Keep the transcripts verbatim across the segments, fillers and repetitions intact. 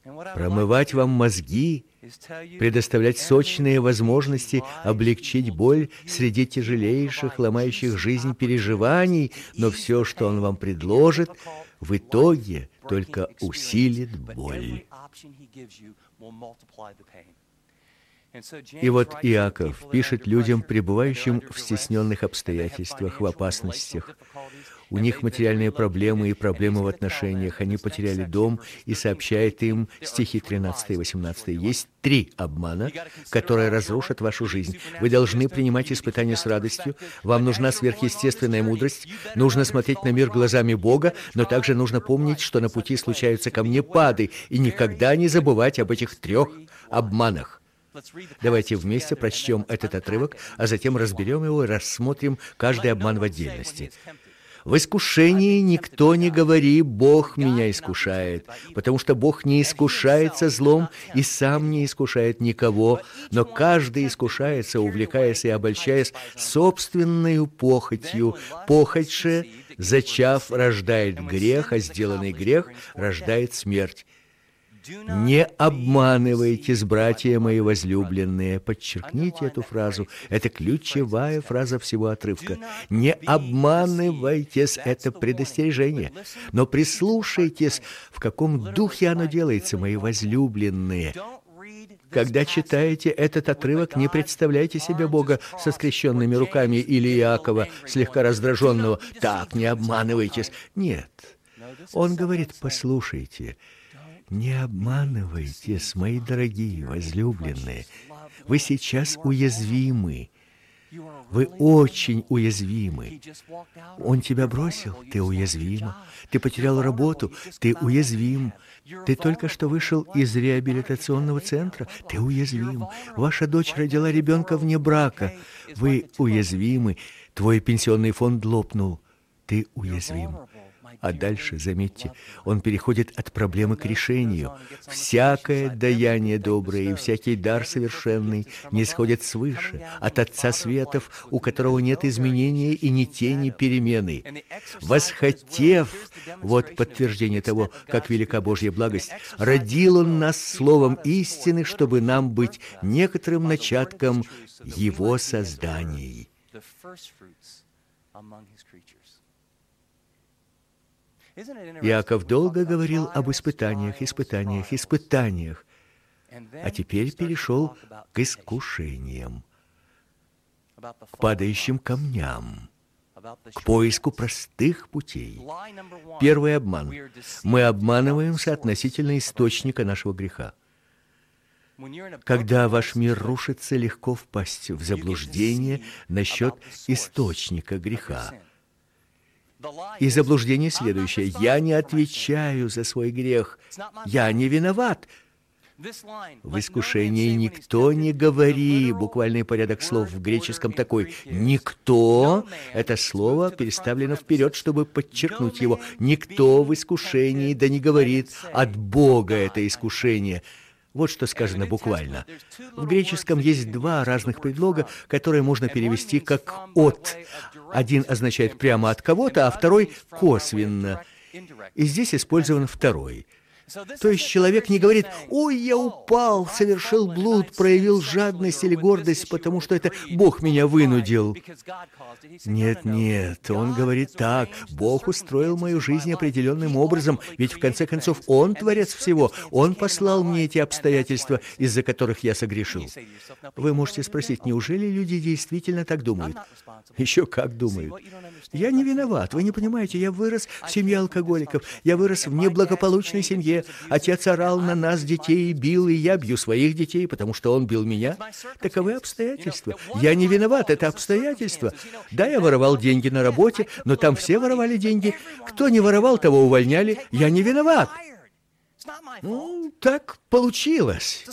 промывать вам мозги, предоставлять сочные возможности облегчить боль среди тяжелейших, ломающих жизнь переживаний, но все, что Он вам предложит, в итоге только усилит боль. И вот Иаков пишет людям, пребывающим в стесненных обстоятельствах, в опасностях. У них материальные проблемы и проблемы в отношениях. Они потеряли дом, и сообщает им, стихи тринадцатый и восемнадцатый, есть три обмана, которые разрушат вашу жизнь. Вы должны принимать испытания с радостью. Вам нужна сверхъестественная мудрость. Нужно смотреть на мир глазами Бога, но также нужно помнить, что на пути случаются камнепады, и никогда не забывать об этих трех обманах. Давайте вместе прочтем этот отрывок, а затем разберем его и рассмотрим каждый обман в отдельности. В искушении никто не говори: «Бог меня искушает», потому что Бог не искушается злом и сам не искушает никого, но каждый искушается, увлекаясь и обольщаясь собственною похотью. Похоть же, зачав, рождает грех, а сделанный грех рождает смерть. «Не обманывайтесь, братья мои возлюбленные». Подчеркните эту фразу. Это ключевая фраза всего отрывка. «Не обманывайтесь» — это предостережение. Но прислушайтесь, в каком духе оно делается, мои возлюбленные. Когда читаете этот отрывок, не представляйте себе Бога со скрещенными руками или Иакова, слегка раздраженного. «Так, не обманывайтесь». Нет. Он говорит: послушайте, не обманывайтесь, мои дорогие, возлюбленные. Вы сейчас уязвимы. Вы очень уязвимы. Он тебя бросил, ты уязвима. Ты потерял работу, ты уязвим. Ты только что вышел из реабилитационного центра, ты уязвим. Ваша дочь родила ребенка вне брака, вы уязвимы. Твой пенсионный фонд лопнул, ты уязвим. А дальше, заметьте, он переходит от проблемы к решению. «Всякое даяние доброе и всякий дар совершенный не сходит свыше, от Отца Светов, у которого нет изменения и ни тени перемены. Восхотев», вот подтверждение того, как велика Божья благость, «родил Он нас словом истины, чтобы нам быть некоторым начатком Его созданий». Иаков долго говорил об испытаниях, испытаниях, испытаниях, а теперь перешел к искушениям, к падающим камням, к поиску простых путей. Первый обман. Мы обманываемся относительно источника нашего греха. Когда ваш мир рушится, легко впасть в заблуждение насчет источника греха. И заблуждение следующее: «Я не отвечаю за свой грех, я не виноват». В искушении никто не говори. Буквальный порядок слов в греческом такой: «никто» — это слово переставлено вперед, чтобы подчеркнуть его. «Никто в искушении да не говорит: от Бога это искушение». Вот что сказано буквально. В греческом есть два разных предлога, которые можно перевести как «от». Один означает прямо от кого-то, а второй косвенно. И здесь использован второй. То есть человек не говорит: «Ой, я упал, совершил блуд, проявил жадность или гордость, потому что это Бог меня вынудил». Нет, нет, он говорит так: «Бог устроил мою жизнь определенным образом, ведь в конце концов Он творец всего, Он послал мне эти обстоятельства, из-за которых я согрешил». Вы можете спросить: неужели люди действительно так думают? Еще как думают. Я не виноват, вы не понимаете, я вырос в семье алкоголиков, я вырос в неблагополучной семье. Отец орал на нас, детей, бил, и я бью своих детей, потому что он бил меня. Таковы обстоятельства. Я не виноват, это обстоятельства. Да, я воровал деньги на работе, но там все воровали деньги. Кто не воровал, того увольняли. Я не виноват. Ну, так получилось.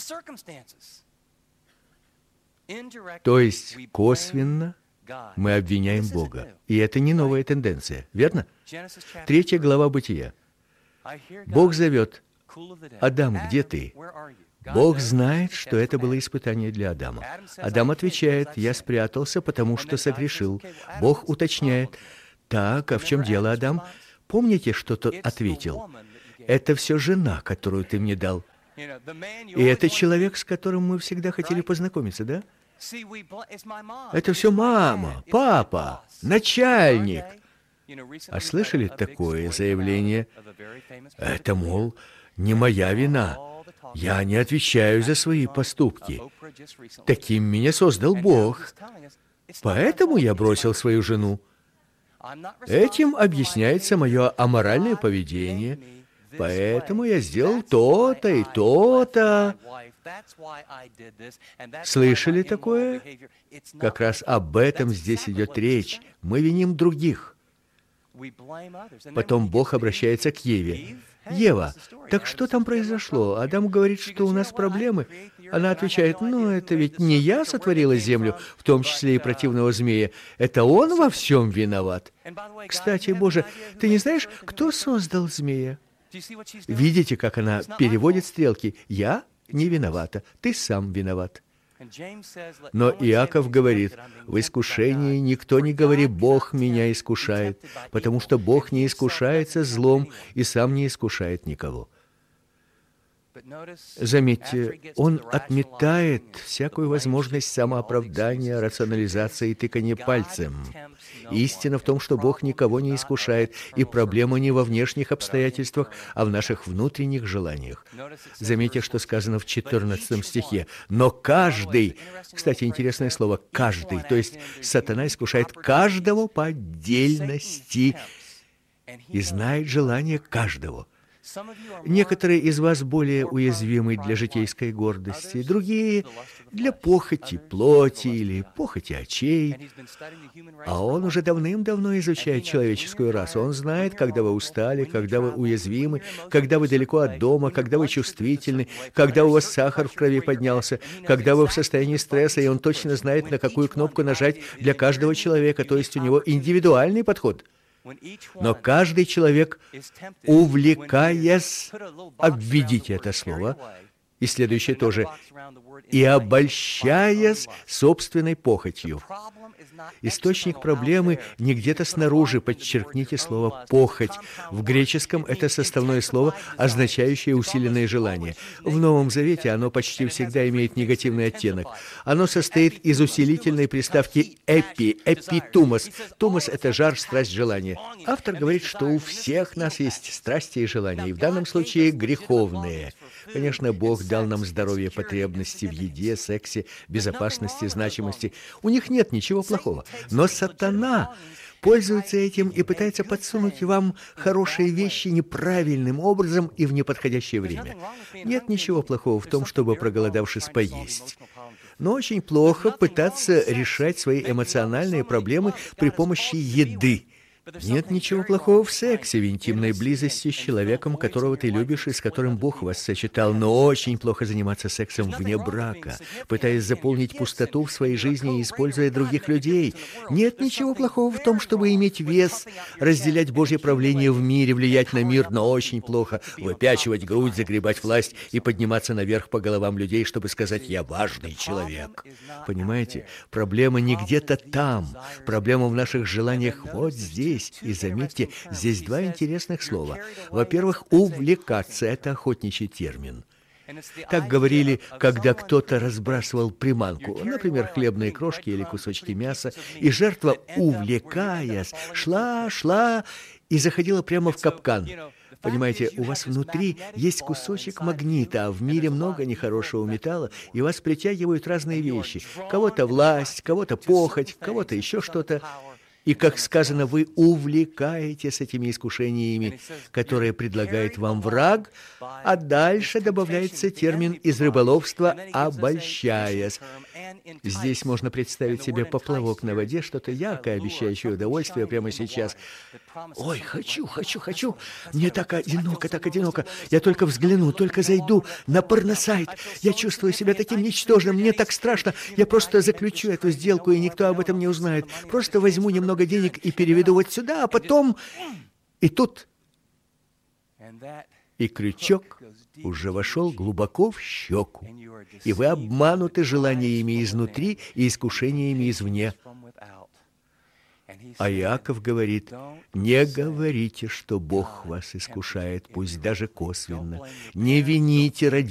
То есть косвенно мы обвиняем Бога. И это не новая тенденция, верно? Третья глава Бытия. Бог зовет: «Адам, где ты?» Бог знает, что это было испытание для Адама. Адам отвечает: «Я спрятался, потому что согрешил». Бог уточняет: «Так, а в чем дело, Адам?» Помните, что тот ответил? «Это все жена, которую ты мне дал». И это человек, с которым мы всегда хотели познакомиться, да? Это все мама, папа, начальник. А слышали такое заявление? Это, мол, не моя вина. Я не отвечаю за свои поступки. Таким меня создал Бог. Поэтому я бросил свою жену. Этим объясняется мое аморальное поведение. Поэтому я сделал то-то и то-то. Слышали такое? Как раз об этом здесь идет речь. Мы виним других. Потом Бог обращается к Еве. «Ева, так что там произошло? Адам говорит, что у нас проблемы». Она отвечает: «Ну, это ведь не я сотворила землю, в том числе и противного змея. Это он во всем виноват». Кстати, Боже, ты не знаешь, кто создал змея? Видите, как она переводит стрелки? «Я не виновата, ты сам виноват». Но Иаков говорит: в искушении никто не говори: «Бог меня искушает», потому что Бог не искушается злом и сам не искушает никого. Заметьте, он отметает всякую возможность самооправдания, рационализации и тыкания пальцем. Истина в том, что Бог никого не искушает, и проблема не во внешних обстоятельствах, а в наших внутренних желаниях. Заметьте, что сказано в четырнадцатом стихе. «Но каждый», кстати, интересное слово «каждый», то есть сатана искушает каждого по отдельности и знает желание каждого. Некоторые из вас более уязвимы для житейской гордости, другие — для похоти плоти или похоти очей. А он уже давным-давно изучает человеческую расу. Он знает, когда вы устали, когда вы уязвимы, когда вы далеко от дома, когда вы чувствительны, когда у вас сахар в крови поднялся, когда вы в состоянии стресса, и он точно знает, на какую кнопку нажать для каждого человека, то есть у него индивидуальный подход. Но каждый человек, увлекаясь, обведите это слово, и следующее тоже, и обольщаясь собственной похотью. Источник проблемы не где-то снаружи, подчеркните слово «похоть». В греческом это составное слово, означающее усиленное желание. В Новом Завете оно почти всегда имеет негативный оттенок. Оно состоит из усилительной приставки «эпи», «эпитумос». Тумос — это жар, страсть, желание. Автор говорит, что у всех нас есть страсти и желания, и в данном случае греховные. Конечно, Бог дал нам здоровье, потребности в еде, сексе, безопасности, значимости. У них нет ничего плохого. Но сатана пользуется этим и пытается подсунуть вам хорошие вещи неправильным образом и в неподходящее время. Нет ничего плохого в том, чтобы, проголодавшись, поесть. Но очень плохо пытаться решать свои эмоциональные проблемы при помощи еды. Нет ничего плохого в сексе, в интимной близости с человеком, которого ты любишь и с которым Бог вас сочетал, но очень плохо заниматься сексом вне брака, пытаясь заполнить пустоту в своей жизни и используя других людей. Нет ничего плохого в том, чтобы иметь вес, разделять Божье правление в мире, влиять на мир, но очень плохо выпячивать грудь, загребать власть и подниматься наверх по головам людей, чтобы сказать: «Я важный человек». Понимаете, проблема не где-то там, проблема в наших желаниях вот здесь. И заметьте, здесь два интересных слова. Во-первых, увлекаться — это охотничий термин. Так говорили, когда кто-то разбрасывал приманку, например, хлебные крошки или кусочки мяса, и жертва, увлекаясь, шла, шла и заходила прямо в капкан. Понимаете, у вас внутри есть кусочек магнита, а в мире много нехорошего металла, и вас притягивают разные вещи. Кого-то власть, кого-то похоть, кого-то еще что-то. И, как сказано, вы увлекаетесь этими искушениями, которые предлагает вам враг, а дальше добавляется термин из рыболовства «обольщаясь». Здесь можно представить себе поплавок на воде, что-то яркое, обещающее удовольствие прямо сейчас. «Ой, хочу, хочу, хочу! Мне так одиноко, так одиноко! Я только взгляну, только зайду на порносайт! Я чувствую себя таким ничтожным, мне так страшно! Я просто заключу эту сделку, и никто об этом не узнает. Просто возьму немного денег и переведу вот сюда, а потом...» И тут... И крючок уже вошел глубоко в щеку, и вы обмануты желаниями изнутри и искушениями извне. А Иаков говорит: не говорите, что Бог вас искушает, пусть даже косвенно. Не вините родителей.